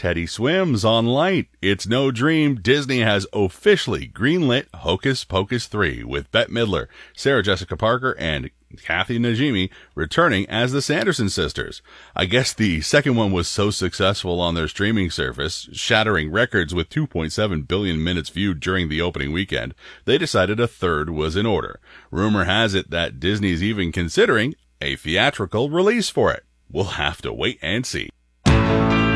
Teddy swims on light. It's no dream. Disney has officially greenlit Hocus Pocus 3 with Bette Midler, Sarah Jessica Parker, and Kathy Najimy returning as the Sanderson sisters. I guess the second one was so successful on their streaming service, shattering records with 2.7 billion minutes viewed during the opening weekend, they decided a third was in order. Rumor has it that Disney's even considering a theatrical release for it. We'll have to wait and see.